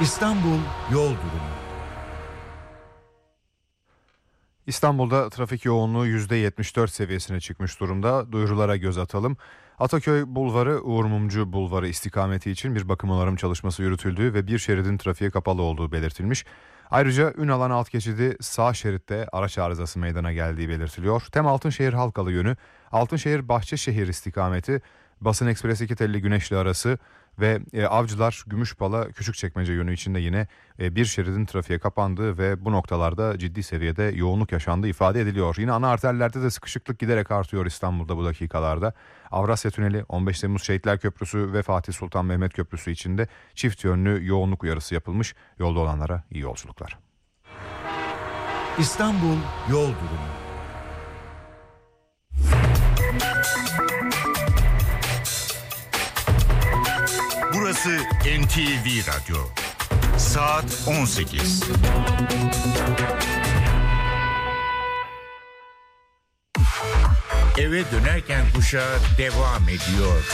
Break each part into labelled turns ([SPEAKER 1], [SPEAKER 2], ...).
[SPEAKER 1] İstanbul yol durumu.
[SPEAKER 2] İstanbul'da trafik yoğunluğu %74 seviyesine çıkmış durumda. Duyurulara göz atalım. Ataköy Bulvarı, Uğur Mumcu Bulvarı istikameti için bir bakım onarım çalışması yürütüldüğü ve bir şeridin trafiğe kapalı olduğu belirtilmiş. Ayrıca Ünalan alt geçidi sağ şeritte araç arızası meydana geldiği belirtiliyor. Tem Altınşehir Halkalı yönü, Altınşehir Bahçeşehir istikameti, Basın Ekspres 2 telli Güneşli arası ve Avcılar Gümüşpala Küçükçekmece yönü içinde yine bir şeridin trafiğe kapandığı ve bu noktalarda ciddi seviyede yoğunluk yaşandığı ifade ediliyor. Yine ana arterlerde de sıkışıklık giderek artıyor İstanbul'da bu dakikalarda. Avrasya Tüneli, 15 Temmuz Şehitler Köprüsü ve Fatih Sultan Mehmet Köprüsü içinde çift yönlü yoğunluk uyarısı yapılmış. Yolda olanlara iyi yolculuklar.
[SPEAKER 1] İstanbul yol durumu.
[SPEAKER 3] Burası NTV Radyo. Saat 18. Eve dönerken kuşağı devam ediyor.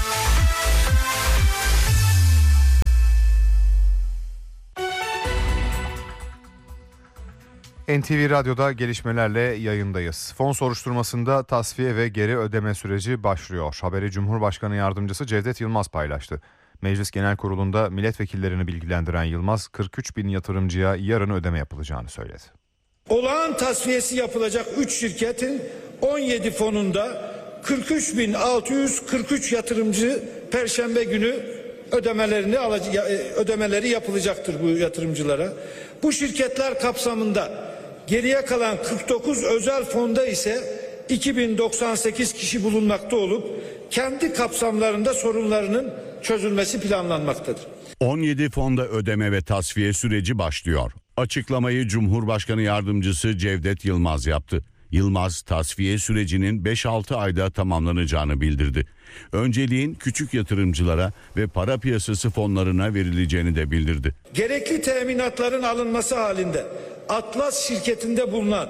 [SPEAKER 2] NTV Radyo'da gelişmelerle yayındayız. Fon soruşturmasında tasfiye ve geri ödeme süreci başlıyor. Haberi Cumhurbaşkanı Yardımcısı Cevdet Yılmaz paylaştı. Meclis Genel Kurulu'nda milletvekillerini bilgilendiren Yılmaz, 43 bin yatırımcıya yarın ödeme yapılacağını söyledi.
[SPEAKER 4] Olağan tasfiyesi yapılacak 3 şirketin 17 fonunda 43.643 yatırımcı Perşembe günü ödemeleri yapılacaktır bu yatırımcılara. Bu şirketler kapsamında geriye kalan 49 özel fonda ise 2098 kişi bulunmakta olup kendi kapsamlarında sorunlarının çözülmesi planlanmaktadır.
[SPEAKER 5] 17 fonda ödeme ve tasfiye süreci başlıyor. Açıklamayı Cumhurbaşkanı Yardımcısı Cevdet Yılmaz yaptı. Yılmaz, tasfiye sürecinin 5-6 ayda tamamlanacağını bildirdi. Önceliğin küçük yatırımcılara ve para piyasası fonlarına verileceğini de bildirdi.
[SPEAKER 4] Gerekli teminatların alınması halinde Atlas şirketinde bulunan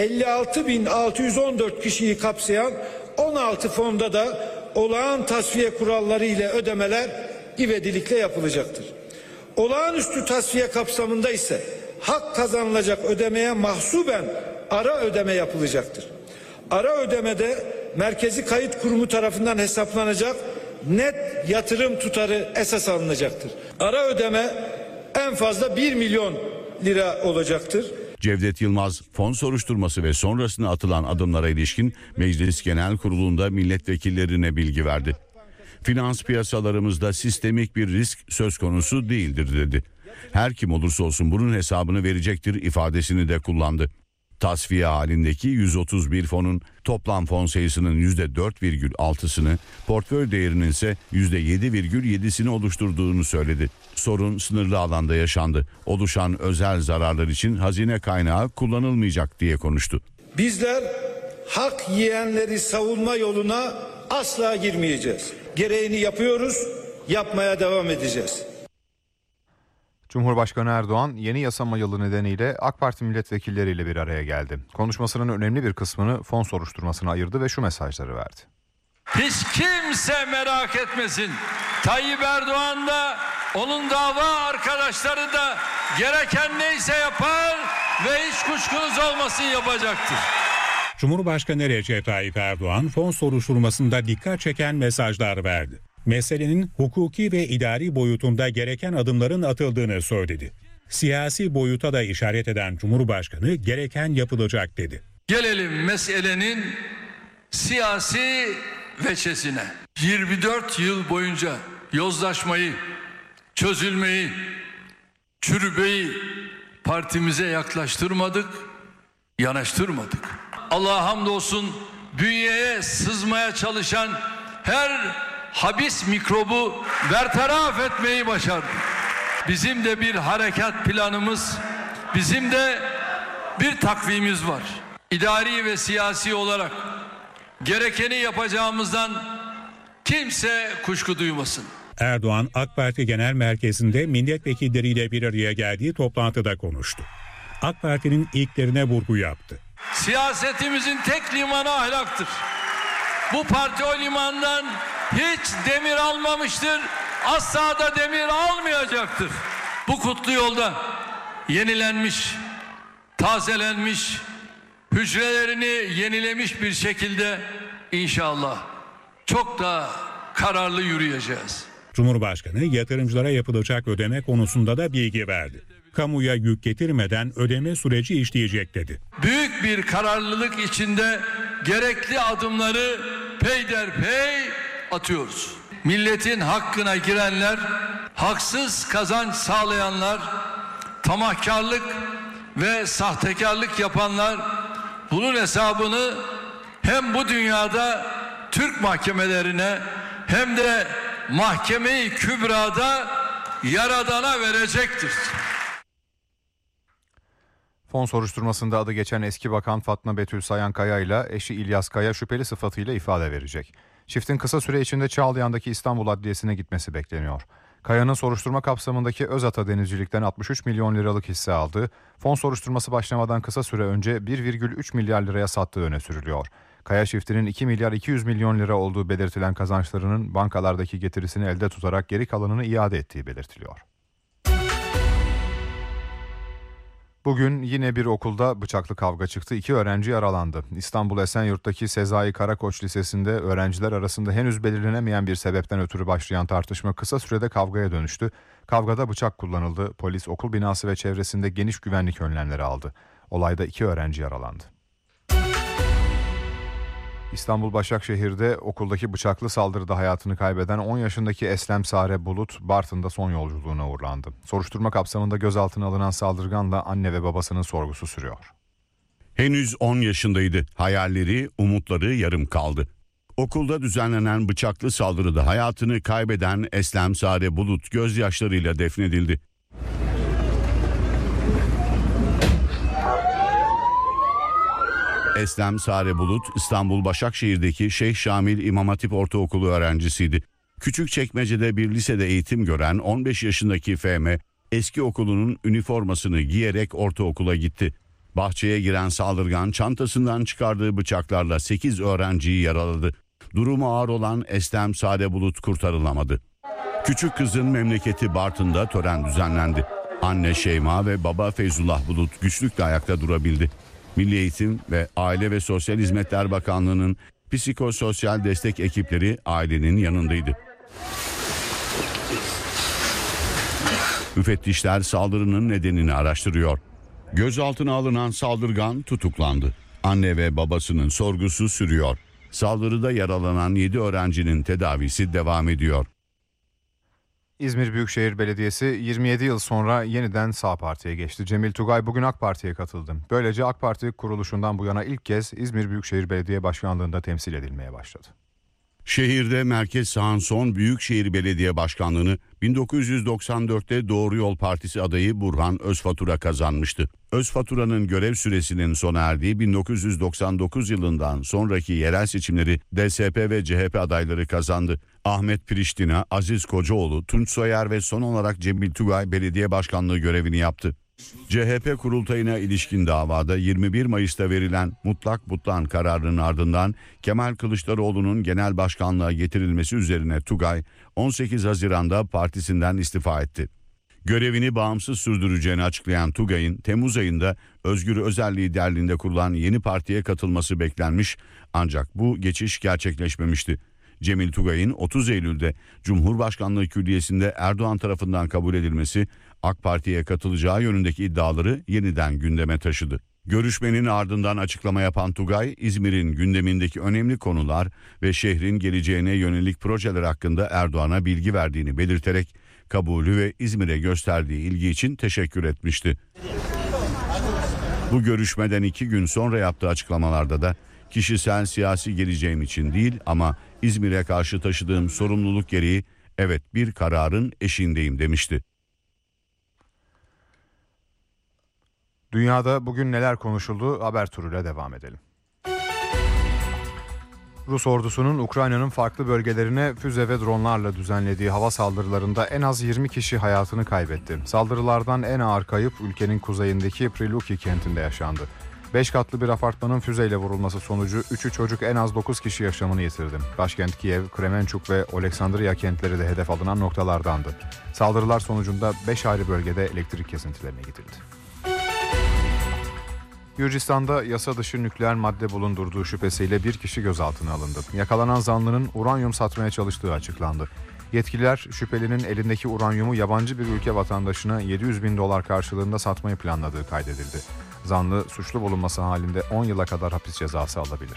[SPEAKER 4] 56.614 kişiyi kapsayan 16 fonda da olağan tasfiye kuralları ile ödemeler ivedilikle yapılacaktır. Olağanüstü tasfiye kapsamında ise hak kazanılacak ödemeye mahsuben ara ödeme yapılacaktır. Ara ödemede Merkezi Kayıt Kurumu tarafından hesaplanacak net yatırım tutarı esas alınacaktır. Ara ödeme en fazla 1 milyon lira olacaktır.
[SPEAKER 5] Cevdet Yılmaz, fon soruşturması ve sonrasında atılan adımlara ilişkin Meclis Genel Kurulu'nda milletvekillerine bilgi verdi. Finans piyasalarımızda sistemik bir risk söz konusu değildir dedi. Her kim olursa olsun bunun hesabını verecektir ifadesini de kullandı. Tasfiye halindeki 131 fonun toplam fon sayısının %4,6'sını, portföy değerinin ise %7,7'sini oluşturduğunu söyledi. Sorun sınırlı alanda yaşandı. Oluşan özel zararlar için hazine kaynağı kullanılmayacak diye konuştu.
[SPEAKER 4] Bizler hak yiyenleri savunma yoluna asla girmeyeceğiz. Gereğini yapıyoruz, yapmaya devam edeceğiz.
[SPEAKER 2] Cumhurbaşkanı Erdoğan yeni yasama yılı nedeniyle AK Parti milletvekilleriyle bir araya geldi. Konuşmasının önemli bir kısmını fon soruşturmasına ayırdı ve şu mesajları verdi.
[SPEAKER 6] Hiç kimse merak etmesin. Tayyip Erdoğan da onun dava arkadaşları da gereken neyse yapar ve hiç kuşkunuz olmasın yapacaktır.
[SPEAKER 7] Cumhurbaşkanı Recep Tayyip Erdoğan fon soruşturmasında dikkat çeken mesajlar verdi. Meselenin hukuki ve idari boyutunda gereken adımların atıldığını söyledi. Siyasi boyuta da işaret eden Cumhurbaşkanı gereken yapılacak dedi.
[SPEAKER 6] Gelelim meselenin siyasi veçesine. 24 yıl boyunca yozlaşmayı, çözülmeyi, çürümeyi partimize yaklaştırmadık, yanaştırmadık. Allah'a hamdolsun bünyeye sızmaya çalışan her habis mikrobu bertaraf etmeyi başardık. Bizim de bir harekat planımız, bizim de bir takvimimiz var. İdari ve siyasi olarak gerekeni yapacağımızdan kimse kuşku duymasın.
[SPEAKER 7] Erdoğan, AK Parti Genel Merkezi'nde milletvekilleriyle bir araya geldiği toplantıda konuştu. AK Parti'nin ilklerine vurgu yaptı.
[SPEAKER 6] Siyasetimizin tek limanı ahlaktır. Bu parti o limandan hiç demir almamıştır, asla da demir almayacaktır. Bu kutlu yolda yenilenmiş, tazelenmiş, hücrelerini yenilemiş bir şekilde inşallah çok daha kararlı yürüyeceğiz.
[SPEAKER 7] Cumhurbaşkanı yatırımcılara yapılacak ödeme konusunda da bilgi verdi. Kamuya yük getirmeden ödeme süreci işleyecek dedi.
[SPEAKER 6] Büyük bir kararlılık içinde gerekli adımları peyderpey atıyoruz. Milletin hakkına girenler, haksız kazanç sağlayanlar, tamahkarlık ve sahtekarlık yapanlar bunun hesabını hem bu dünyada Türk mahkemelerine hem de Mahkeme-i Kübra'da Yaradan'a verecektir.
[SPEAKER 2] Fon soruşturmasında adı geçen eski bakan Fatma Betül Sayankaya ile eşi İlyas Kaya şüpheli sıfatıyla ifade verecek. Çiftin kısa süre içinde Çağlayan'daki İstanbul Adliyesi'ne gitmesi bekleniyor. Kaya'nın soruşturma kapsamındaki Özata Denizcilik'ten 63 milyon liralık hisse aldığı, fon soruşturması başlamadan kısa süre önce 1,3 milyar liraya sattığı öne sürülüyor. Kaya çiftinin 2 milyar 200 milyon lira olduğu belirtilen kazançlarının bankalardaki getirisini elde tutarak geri kalanını iade ettiği belirtiliyor. Bugün yine bir okulda bıçaklı kavga çıktı. 2 öğrenci yaralandı. İstanbul Esenyurt'taki Sezai Karakoç Lisesi'nde öğrenciler arasında henüz belirlenemeyen bir sebepten ötürü başlayan tartışma kısa sürede kavgaya dönüştü. Kavgada bıçak kullanıldı. Polis okul binası ve çevresinde geniş güvenlik önlemleri aldı. Olayda 2 öğrenci yaralandı. İstanbul Başakşehir'de okuldaki bıçaklı saldırıda hayatını kaybeden 10 yaşındaki Eslem Sare Bulut, Bartın'da son yolculuğuna uğurlandı. Soruşturma kapsamında gözaltına alınan saldırganla anne ve babasının sorgusu sürüyor.
[SPEAKER 5] Henüz 10 yaşındaydı. Hayalleri, umutları yarım kaldı. Okulda düzenlenen bıçaklı saldırıda hayatını kaybeden Eslem Sare Bulut gözyaşlarıyla defnedildi. Eslem Sare Bulut, İstanbul Başakşehir'deki Şeyh Şamil İmam Hatip Ortaokulu öğrencisiydi. Küçükçekmece'de bir lisede eğitim gören 15 yaşındaki FM, eski okulunun üniformasını giyerek ortaokula gitti. Bahçeye giren saldırgan çantasından çıkardığı bıçaklarla 8 öğrenciyi yaraladı. Durumu ağır olan Eslem Sare Bulut kurtarılamadı. Küçük kızın memleketi Bartın'da tören düzenlendi. Anne Şeyma ve baba Feyzullah Bulut güçlükle ayakta durabildi. Milli Eğitim ve Aile ve Sosyal Hizmetler Bakanlığı'nın psikososyal destek ekipleri ailenin yanındaydı. Müfettişler saldırının nedenini araştırıyor. Gözaltına alınan saldırgan tutuklandı. Anne ve babasının sorgusu sürüyor. Saldırıda yaralanan 7 öğrencinin tedavisi devam ediyor.
[SPEAKER 2] İzmir Büyükşehir Belediyesi 27 yıl sonra yeniden sağ partiye geçti. Cemil Tugay bugün AK Parti'ye katıldı. Böylece AK Parti kuruluşundan bu yana ilk kez İzmir Büyükşehir Belediye Başkanlığı'nda temsil edilmeye başladı.
[SPEAKER 5] Şehirde merkez sağın son Büyükşehir Belediye Başkanlığı'nı 1994'te Doğru Yol Partisi adayı Burhan Özfatura kazanmıştı. Özfatura'nın görev süresinin sona erdiği 1999 yılından sonraki yerel seçimleri DSP ve CHP adayları kazandı. Ahmet Priştina, Aziz Kocaoğlu, Tunç Soyer ve son olarak Cemil Tugay belediye başkanlığı görevini yaptı. CHP kurultayına ilişkin davada 21 Mayıs'ta verilen mutlak butlan kararının ardından Kemal Kılıçdaroğlu'nun genel başkanlığa getirilmesi üzerine Tugay 18 Haziran'da partisinden istifa etti. Görevini bağımsız sürdüreceğini açıklayan Tugay'ın Temmuz ayında Özgür Özel liderliğinde kurulan yeni partiye katılması beklenmiş ancak bu geçiş gerçekleşmemişti. Cemil Tugay'ın 30 Eylül'de Cumhurbaşkanlığı Külliyesi'nde Erdoğan tarafından kabul edilmesi AK Parti'ye katılacağı yönündeki iddiaları yeniden gündeme taşıdı. Görüşmenin ardından açıklama yapan Tugay, İzmir'in gündemindeki önemli konular ve şehrin geleceğine yönelik projeler hakkında Erdoğan'a bilgi verdiğini belirterek kabulü ve İzmir'e gösterdiği ilgi için teşekkür etmişti. Bu görüşmeden 2 gün sonra yaptığı açıklamalarda da kişisel siyasi geleceğim için değil ama İzmir'e karşı taşıdığım sorumluluk gereği evet bir kararın eşiğindeyim demişti.
[SPEAKER 2] Dünyada bugün neler konuşuldu? Haber turuyla devam edelim. Rus ordusunun Ukrayna'nın farklı bölgelerine füze ve dronlarla düzenlediği hava saldırılarında en az 20 kişi hayatını kaybetti. Saldırılardan en ağır kayıp ülkenin kuzeyindeki Priluki kentinde yaşandı. 5 katlı bir apartmanın füzeyle vurulması sonucu 3'ü çocuk en az 9 kişi yaşamını yitirdi. Başkent Kiev, Kremenchuk ve Oleksandriya kentleri de hedef alınan noktalardandı. Saldırılar sonucunda 5 ayrı bölgede elektrik kesintilerine gidildi. Gürcistan'da yasa dışı nükleer madde bulundurduğu şüphesiyle bir kişi gözaltına alındı. Yakalanan zanlının uranyum satmaya çalıştığı açıklandı. Yetkililer şüphelinin elindeki uranyumu yabancı bir ülke vatandaşına $700.000 karşılığında satmayı planladığı kaydedildi. Zanlı suçlu bulunması halinde 10 yıla kadar hapis cezası alabilir.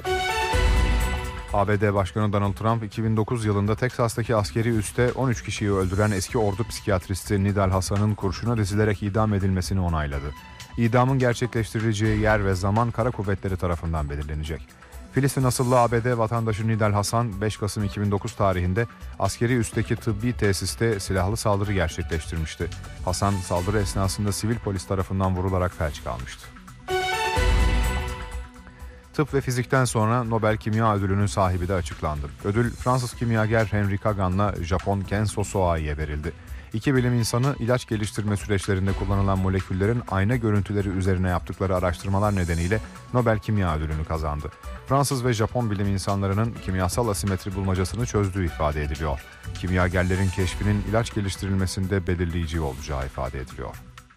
[SPEAKER 2] ABD Başkanı Donald Trump 2009 yılında Teksas'taki askeri üste 13 kişiyi öldüren eski ordu psikiyatristi Nidal Hasan'ın kurşuna dizilerek idam edilmesini onayladı. İdamın gerçekleştirileceği yer ve zaman kara kuvvetleri tarafından belirlenecek. Filistin asıllı ABD vatandaşı Nidal Hasan 5 Kasım 2009 tarihinde askeri üstteki tıbbi tesiste silahlı saldırı gerçekleştirmişti. Hasan saldırı esnasında sivil polis tarafından vurularak felç kalmıştı. Tıp ve fizikten sonra Nobel Kimya Ödülü'nün sahibi de açıklandı. Ödül Fransız kimyager Henri Kagan'la Japon Kenzo Soai'ye verildi. İki bilim insanı ilaç geliştirme süreçlerinde kullanılan moleküllerin ayna görüntüleri üzerine yaptıkları araştırmalar nedeniyle Nobel Kimya Ödülünü kazandı. Fransız ve Japon bilim insanlarının kimyasal asimetri bulmacasını çözdüğü ifade ediliyor. Kimyagerlerin keşfinin ilaç geliştirilmesinde belirleyici olacağı ifade ediliyor.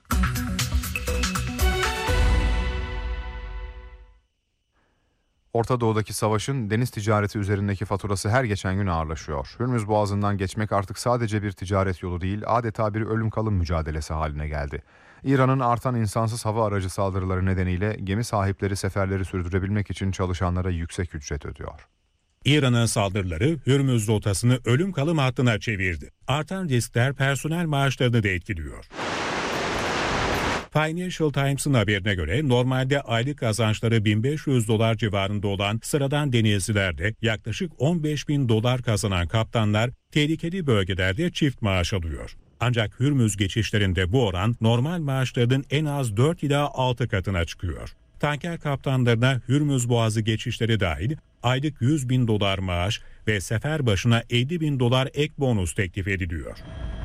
[SPEAKER 2] Orta Doğu'daki savaşın deniz ticareti üzerindeki faturası her geçen gün ağırlaşıyor. Hürmüz Boğazı'ndan geçmek artık sadece bir ticaret yolu değil, adeta bir ölüm kalım mücadelesi haline geldi. İran'ın artan insansız hava aracı saldırıları nedeniyle gemi sahipleri seferleri sürdürebilmek için çalışanlara yüksek ücret ödüyor.
[SPEAKER 7] İran'ın saldırıları Hürmüz rotasını ölüm kalım hattına çevirdi. Artan riskler personel maaşlarını da etkiliyor. Financial Times'ın haberine göre normalde aylık kazançları $1.500 civarında olan sıradan denizcilerde yaklaşık $15.000 kazanan kaptanlar tehlikeli bölgelerde çift maaş alıyor. Ancak Hürmüz geçişlerinde bu oran normal maaşlarının en az 4 ila 6 katına çıkıyor. Tanker kaptanlarına Hürmüz Boğazı geçişleri dahil aylık $100.000 maaş ve sefer başına $50.000 ek bonus teklif ediliyor.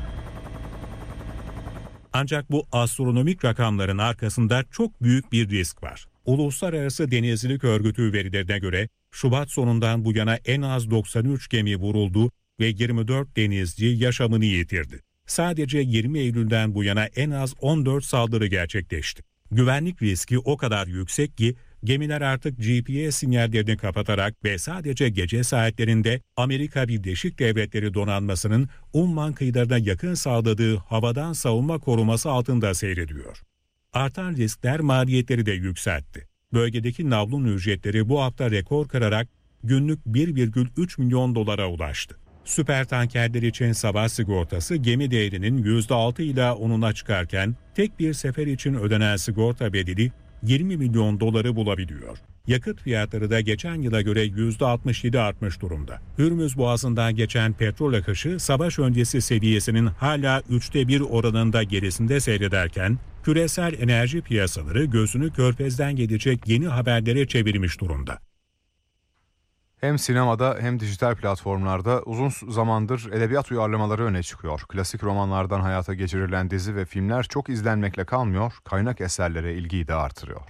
[SPEAKER 7] Ancak bu astronomik rakamların arkasında çok büyük bir risk var. Uluslararası Denizcilik Örgütü verilerine göre Şubat sonundan bu yana en az 93 gemi vuruldu ve 24 denizci yaşamını yitirdi. Sadece 20 Eylül'den bu yana en az 14 saldırı gerçekleşti. Güvenlik riski o kadar yüksek ki gemiler artık GPS sinyallerini kapatarak ve sadece gece saatlerinde Amerika Birleşik Devletleri donanmasının Umman kıyılarına yakın sağladığı havadan savunma koruması altında seyrediyor. Artan riskler maliyetleri de yükseltti. Bölgedeki navlun ücretleri bu hafta rekor kırarak günlük $1,3 milyon ulaştı. Süper tankerler için sabah sigortası gemi değerinin %6 ila 10'una çıkarken tek bir sefer için ödenen sigorta bedeli $20 milyon bulabiliyor. Yakıt fiyatları da geçen yıla göre %67 artmış durumda. Hürmüz Boğazı'ndan geçen petrol akışı savaş öncesi seviyesinin hala 1/3 oranında gerisinde seyrederken küresel enerji piyasaları gözünü Körfez'den gelecek yeni haberlere çevirmiş durumda.
[SPEAKER 2] Hem sinemada hem dijital platformlarda uzun zamandır edebiyat uyarlamaları öne çıkıyor. Klasik romanlardan hayata geçirilen dizi ve filmler çok izlenmekle kalmıyor, kaynak eserlere ilgiyi de artırıyor.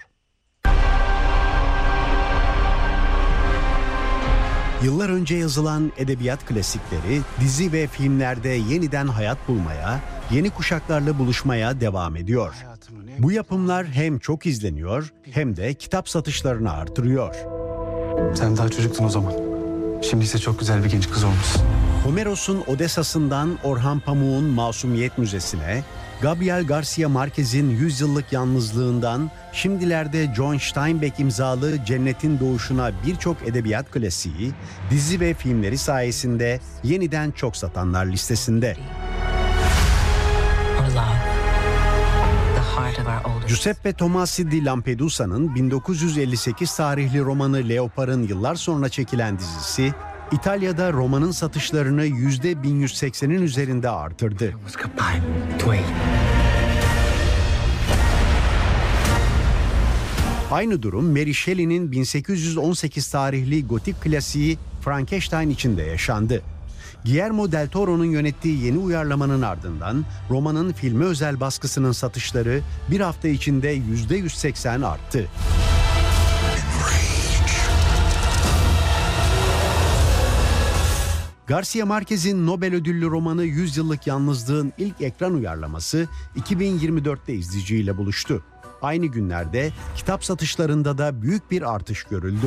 [SPEAKER 8] Yıllar önce yazılan edebiyat klasikleri dizi ve filmlerde yeniden hayat bulmaya, yeni kuşaklarla buluşmaya devam ediyor. Bu yapımlar hem çok izleniyor hem de kitap satışlarını artırıyor.
[SPEAKER 9] Sen daha çocuktun o zaman. Şimdi ise çok güzel bir genç kız olmuşsun.
[SPEAKER 8] Homeros'un Odessa'sından Orhan Pamuk'un Masumiyet Müzesi'ne, Gabriel Garcia Marquez'in 100 yıllık yalnızlığından şimdilerde John Steinbeck imzalı Cennetin Doğuşu'na birçok edebiyat klasiği, dizi ve filmleri sayesinde yeniden çok satanlar listesinde. Giuseppe Tomasi di Lampedusa'nın 1958 tarihli romanı Leopar'ın yıllar sonra çekilen dizisi, İtalya'da romanın satışlarını %1180'in üzerinde artırdı. Aynı durum Mary Shelley'nin 1818 tarihli gotik klasiği Frankenstein için de yaşandı. Guillermo del Toro'nun yönettiği yeni uyarlamanın ardından romanın filme özel baskısının satışları bir hafta içinde %180 arttı. Garcia Marquez'in Nobel ödüllü romanı 100 Yıllık Yalnızlığın ilk ekran uyarlaması 2024'te izleyiciyle buluştu. Aynı günlerde kitap satışlarında da büyük bir artış görüldü.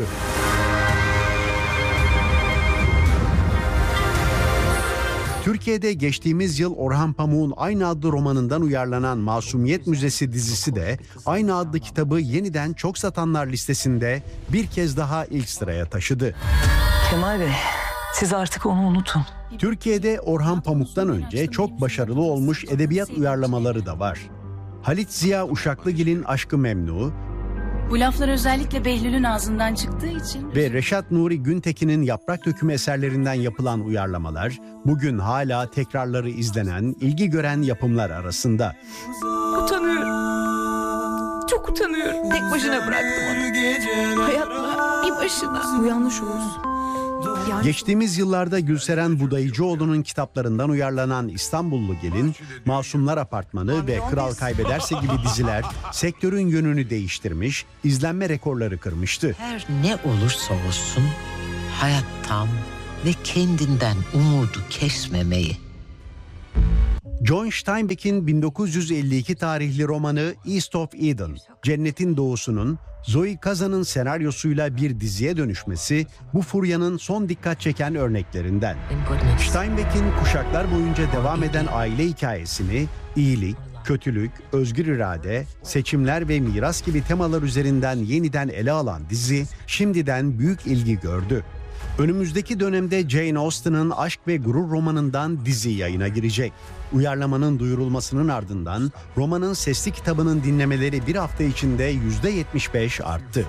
[SPEAKER 8] Türkiye'de geçtiğimiz yıl Orhan Pamuk'un aynı adlı romanından uyarlanan Masumiyet Müzesi dizisi de aynı adlı kitabı yeniden çok satanlar listesinde bir kez daha ilk sıraya taşıdı.
[SPEAKER 10] Kemal Bey, siz artık onu unutun.
[SPEAKER 8] Türkiye'de Orhan Pamuk'tan önce çok başarılı olmuş edebiyat uyarlamaları da var. Halit Ziya Uşaklıgil'in Aşk-ı Memnu,
[SPEAKER 11] bu laflar özellikle Behlül'ün ağzından çıktığı için
[SPEAKER 8] ve Reşat Nuri Güntekin'in Yaprak Dökümü eserlerinden yapılan uyarlamalar bugün hala tekrarları izlenen, ilgi gören yapımlar arasında.
[SPEAKER 11] utanıyorum. Çok utanıyorum. Tek başına bıraktım onu. Hayatla bir başına. Bu yanlış olur.
[SPEAKER 8] Geçtiğimiz yıllarda Gülseren Budayıcıoğlu'nun kitaplarından uyarlanan İstanbullu Gelin, Masumlar Apartmanı ve Kral Kaybederse gibi diziler sektörün yönünü değiştirmiş, izlenme rekorları kırmıştı.
[SPEAKER 12] Her ne olursa olsun hayattan ve kendinden umudu kesmemeyi.
[SPEAKER 8] John Steinbeck'in 1952 tarihli romanı East of Eden, Cennetin Doğusu'nun Zoe Kazan'ın senaryosuyla bir diziye dönüşmesi bu furyanın son dikkat çeken örneklerinden. Steinbeck'in kuşaklar boyunca devam eden aile hikayesini iyilik, kötülük, özgür irade, seçimler ve miras gibi temalar üzerinden yeniden ele alan dizi şimdiden büyük ilgi gördü. Önümüzdeki dönemde Jane Austen'ın Aşk ve Gurur romanından dizi yayına girecek. Uyarlamanın duyurulmasının ardından romanın sesli kitabının dinlemeleri bir hafta içinde %75 arttı.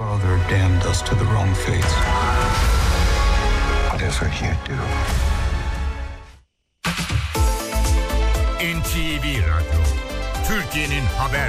[SPEAKER 3] NTV Radyo, Türkiye'nin haber